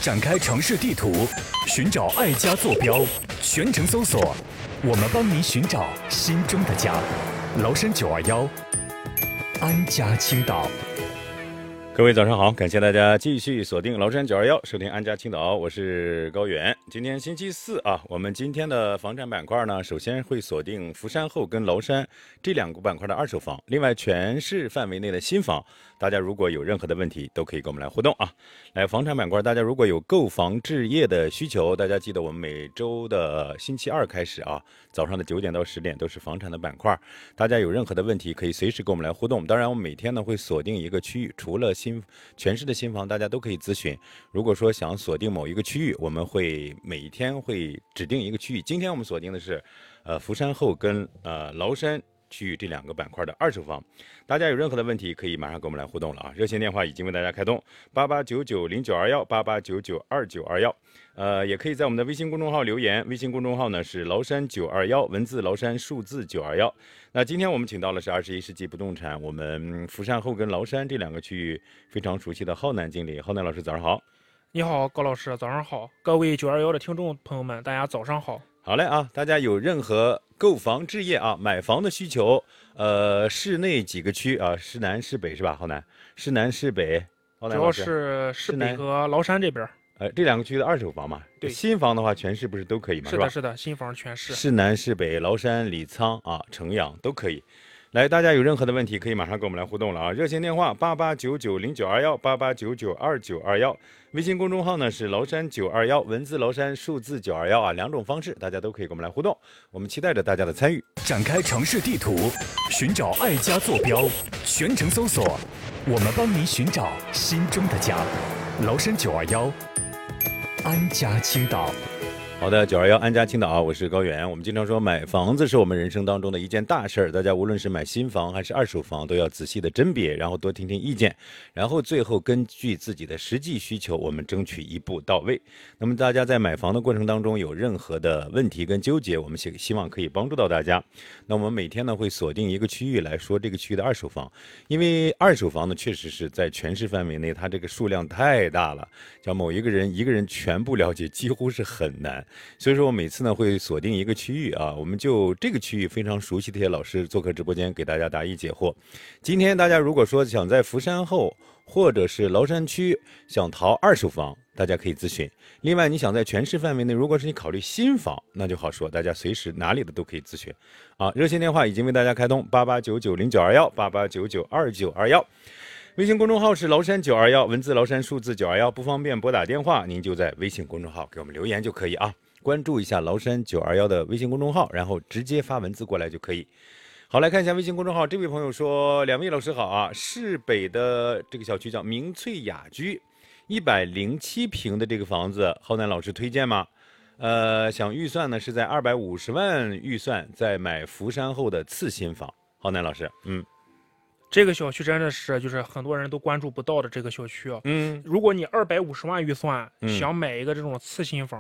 展开城市地图，寻找爱家坐标，全程搜索，我们帮您寻找心中的家。崂山921，安家青岛。 各位早上好，感谢大家继续锁定崂山921，收听安家青岛，我是高远。今天星期四啊，我们今天的房产板块呢，首先会锁定福山后跟崂山这两个板块的二手房，另外全市范围内的新房，大家如果有任何的问题，都可以跟我们来互动啊。来，房产板块，大家如果有购房置业的需求，大家记得我们每周的星期二开始啊，早上的9点到10点都是房产的板块，大家有任何的问题可以随时跟我们来互动。当然，我们每天呢会锁定一个区域，除了全市的新房，大家都可以咨询。如果说想锁定某一个区域，我们会每一天会指定一个区域。今天我们锁定的是，福山后跟崂山区域这两个板块的二手房。大家有任何的问题，可以马上跟我们来互动了啊！热线电话已经为大家开通，88990921，88992921。也可以在我们的微信公众号留言，微信公众号呢是崂山921，文字崂山，数字921。那今天我们请到的是21世纪不动产我们福山后跟崂山这两个区域非常熟悉的浩南经理。浩南老师早上好。 你好，高老师，早上好。各位921的听众朋友们，大家早上好。 好嘞啊，大家有任何购房置业啊、买房的需求，市内几个区啊，市南市北是吧？浩南，市南市北，浩南主要是市北和崂山这边。 这两个区的二手房嘛， 对， 新房的话全市不是都可以吗？ 是的，是的，新房全市。 市南市北、崂山、李沧啊、城阳都可以。来，大家有任何的问题可以马上跟我们来互动了啊！热线电话88990921，88992921，微信公众号呢是崂山921，文字崂山，数字921啊，两种方式，大家都可以跟我们来互动。我们期待着大家的参与。 展开城市地图，寻找爱家坐标，全程搜索，我们帮您寻找心中的家。崂山921，安家青岛。 好的，921安家青岛啊，我是高原。我们经常说买房子是我们人生当中的一件大事儿，大家无论是买新房还是二手房，都要仔细的甄别，然后多听听意见，然后最后根据自己的实际需求，我们争取一步到位。那么大家在买房的过程当中有任何的问题跟纠结，我们希望可以帮助到大家。那我们每天呢会锁定一个区域来说这个区域的二手房，因为二手房呢确实是在全市范围内，它这个数量太大了，叫某一个人全部了解几乎是很难。所以说我每次呢会锁定一个区域啊，我们就这个区域非常熟悉的一些老师做客直播间给大家答疑解惑。今天大家如果说想在福山后或者是崂山区想淘二手房，大家可以咨询。另外你想在全市范围内，如果是你考虑新房，那就好说，大家随时哪里的都可以咨询啊。热线电话已经为大家开通，88990921，88992921。微信公众号是崂山921，文字崂山，数字921，不方便拨打电话，您就在微信公众号给我们留言就可以啊。关注一下崂山921的微信公众号，然后直接发文字过来就可以。好，来看一下微信公众号，这位朋友说：2位老师好啊，市北的这个小区叫明翠雅居，107平的这个房子，浩南老师推荐吗？想预算呢是在250万预算，在买福山后的次新房。浩南老师， 这个小区真的是就是很多人都关注不到的这个小区啊。如果你250万预算，想买一个这种次新房，